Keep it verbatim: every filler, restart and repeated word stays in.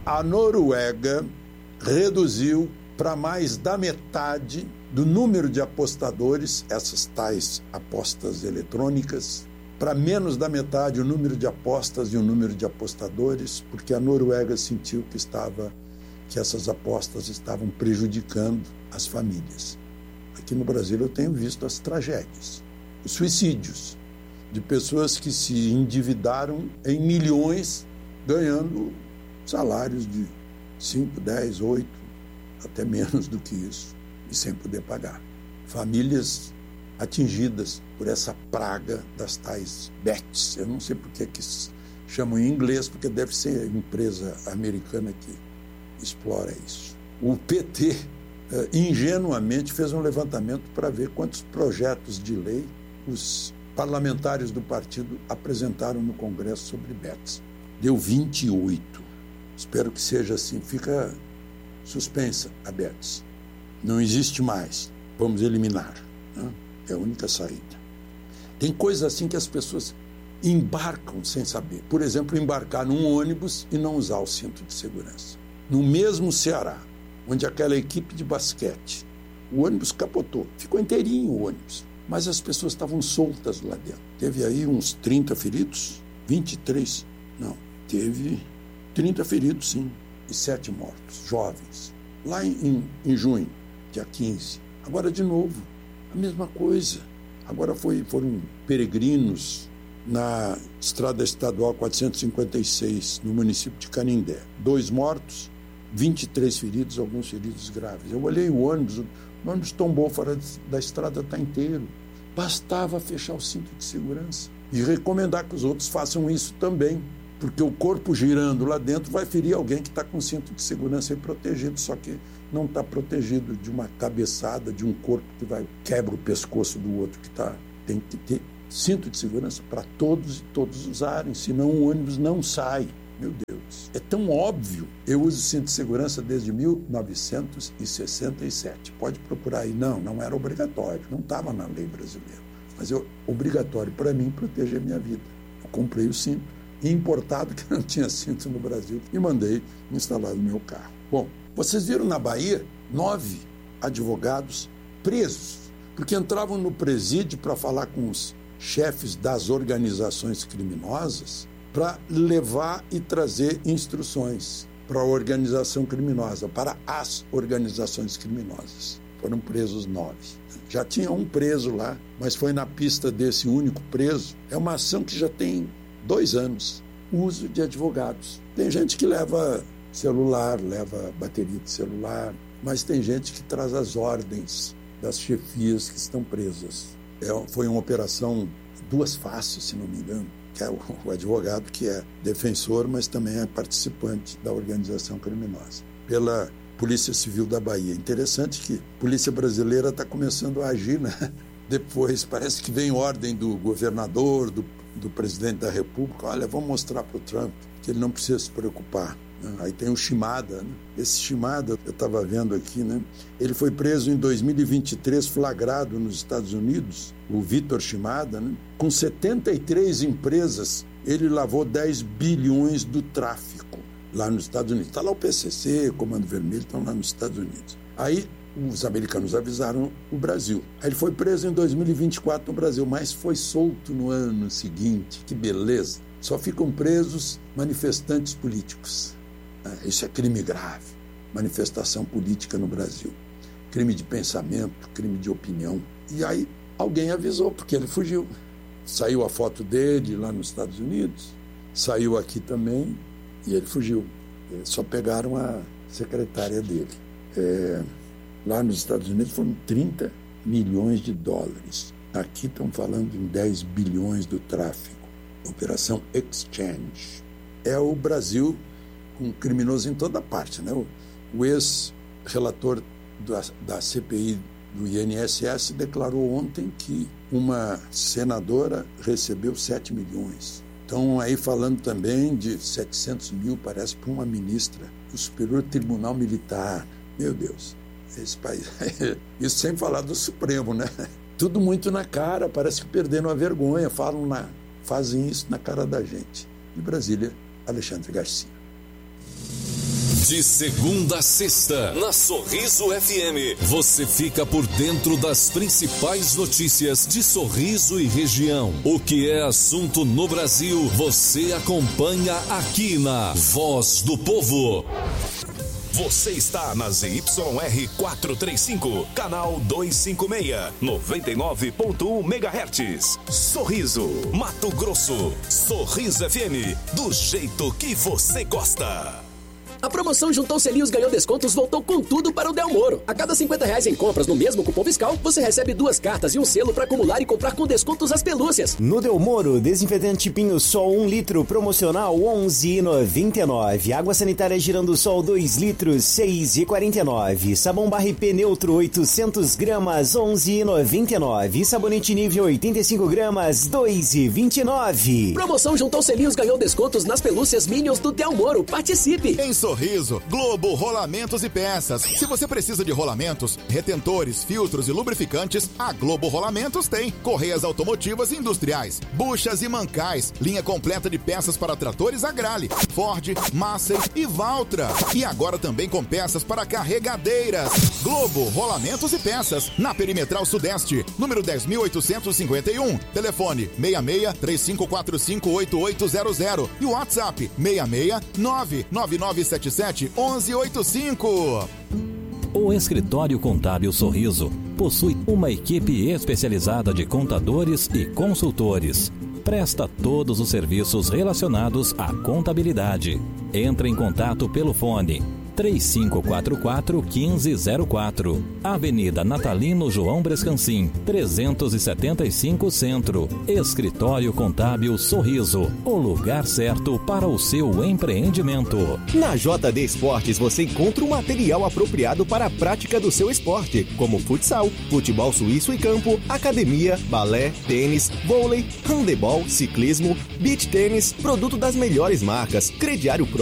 a Noruega reduziu para mais da metade do número de apostadores, essas tais apostas eletrônicas, para menos da metade o número de apostas e o número de apostadores, porque a Noruega sentiu que, estava, que essas apostas estavam prejudicando as famílias. Aqui no Brasil eu tenho visto as tragédias, os suicídios de pessoas que se endividaram em milhões, ganhando salários de cinco, dez, oito, até menos do que isso, e sem poder pagar. Famílias atingidas por essa praga das tais bets. Eu não sei por que chamam em inglês, porque deve ser a empresa americana que explora isso. O P T, eh, ingenuamente, fez um levantamento para ver quantos projetos de lei os parlamentares do partido apresentaram no Congresso sobre bets. Deu vinte e oito. Espero que seja assim. Fica suspensa a bets. Não existe mais. Vamos eliminar. Né? É a única saída. Tem coisas assim que as pessoas embarcam sem saber. Por exemplo, embarcar num ônibus e não usar o cinto de segurança. No mesmo Ceará, onde aquela equipe de basquete, o ônibus capotou. Ficou inteirinho o ônibus. Mas as pessoas estavam soltas lá dentro. Teve aí uns trinta feridos, vinte e três. Não, teve trinta feridos, sim, e sete mortos, jovens. Lá em, em junho, dia quinze. Agora, de novo, a mesma coisa. Agora foi, foram peregrinos na estrada estadual quatrocentos e cinquenta e seis, no município de Canindé. Dois mortos, vinte e três feridos, alguns feridos graves. Eu olhei o ônibus, o ônibus tombou fora da estrada, está inteiro. Bastava fechar o cinto de segurança e recomendar que os outros façam isso também, porque o corpo girando lá dentro vai ferir alguém que está com cinto de segurança e protegido, só que não está protegido de uma cabeçada, de um corpo que vai quebra o pescoço do outro que está. Tem que ter cinto de segurança para todos e todos usarem, senão o ônibus não sai. Meu Deus, é tão óbvio. Eu uso cinto de segurança desde mil novecentos e sessenta e sete. Pode procurar aí. Não, não era obrigatório, não estava na lei brasileira. Mas é obrigatório para mim proteger minha vida. Eu comprei o cinto, importado, que não tinha cinto no Brasil, e mandei instalar no meu carro. Bom, vocês viram na Bahia nove advogados presos, porque entravam no presídio para falar com os chefes das organizações criminosas para levar e trazer instruções para a organização criminosa, para as organizações criminosas. Foram presos nove. Já tinha um preso lá, mas foi na pista desse único preso. É uma ação que já tem dois anos. Uso de advogados. Tem gente que leva celular, leva bateria de celular, mas tem gente que traz as ordens das chefias que estão presas. É, foi uma operação duas faces, se não me engano, que é o, o advogado que é defensor, mas também é participante da organização criminosa, pela Polícia Civil da Bahia. Interessante que a polícia brasileira está começando a agir, né? Depois parece que vem ordem do governador, do, do presidente da República, olha, vamos mostrar para o Trump que ele não precisa se preocupar. Aí tem o Shimada, né? Esse Shimada, eu estava vendo aqui, né? Ele foi preso em dois mil e vinte e três, flagrado nos Estados Unidos, o Vitor Shimada, né? Com setenta e três empresas, ele lavou dez bilhões do tráfico lá nos Estados Unidos. Está lá o P C C, Comando Vermelho, estão lá nos Estados Unidos. Aí os americanos avisaram o Brasil. Aí ele foi preso em dois mil e vinte e quatro no Brasil, mas foi solto no ano seguinte. Que beleza! Só ficam presos manifestantes políticos. Isso é crime grave, manifestação política no Brasil, crime de pensamento, crime de opinião. E aí alguém avisou, porque ele fugiu. Saiu a foto dele lá nos Estados Unidos, saiu aqui também, e ele fugiu. Só pegaram a secretária dele. É, lá nos Estados Unidos foram trinta milhões de dólares. Aqui estão falando em dez bilhões do tráfico. Operação Exchange. É o Brasil com criminoso em toda parte, né? O, o ex-relator da, da C P I do I N S S declarou ontem que uma senadora recebeu sete milhões. Estão aí falando também de setecentos mil, parece, para uma ministra do Superior Tribunal Militar. Meu Deus, esse país... Isso sem falar do Supremo, né? Tudo muito na cara, parece que perderam a vergonha, falam na, fazem isso na cara da gente. De Brasília, Alexandre Garcia. De segunda a sexta, na Sorriso F M, você fica por dentro das principais notícias de Sorriso e região. O que é assunto no Brasil, você acompanha aqui na Voz do Povo. Você está na Z Y R quatrocentos e trinta e cinco, canal duzentos e cinquenta e seis, noventa e nove ponto um megahertz. Sorriso, Mato Grosso. Sorriso F M, do jeito que você gosta. A promoção Juntou Selinhos Ganhou Descontos voltou com tudo para o Del Moro. A cada cinquenta reais em compras no mesmo cupom fiscal, você recebe duas cartas e um selo para acumular e comprar com descontos as pelúcias. No Del Moro, desinfetante Pinho Sol um litro, promocional onze reais e noventa e nove centavos. Água sanitária Girando Sol dois litros, seis reais e quarenta e nove centavos. Sabão Barripê Neutro oitocentos gramas, onze reais e noventa e nove centavos. Sabonete Nível oitenta e cinco gramas, dois reais e vinte e nove centavos. Promoção Juntou Selinhos Ganhou Descontos nas pelúcias Minions do Del Moro. Participe! Em Sorriso, Globo Rolamentos e Peças. Se você precisa de rolamentos, retentores, filtros e lubrificantes, a Globo Rolamentos tem. Correias automotivas e industriais, buchas e mancais, linha completa de peças para tratores Agrale, Ford, Massey e Valtra. E agora também com peças para carregadeiras. Globo Rolamentos e Peças, na Perimetral Sudeste, número dez mil oitocentos e cinquenta e um. Telefone seis seis, três cinco quatro cinco, oito oito zero zero e o WhatsApp seis seis nove nove nove sete sete um um oito cinco. O Escritório Contábil Sorriso possui uma equipe especializada de contadores e consultores. Presta todos os serviços relacionados à contabilidade. Entre em contato pelo fone três cinco quatro quatro, um cinco zero quatro. Avenida Natalino João Brescancin, trezentos e setenta e cinco Centro. Escritório Contábil Sorriso, o lugar certo para o seu empreendimento. Na J D Esportes você encontra o material apropriado para a prática do seu esporte, como futsal, futebol suíço e campo, academia, balé, tênis, vôlei, handebol, ciclismo, beach tênis, produto das melhores marcas, crediário próprio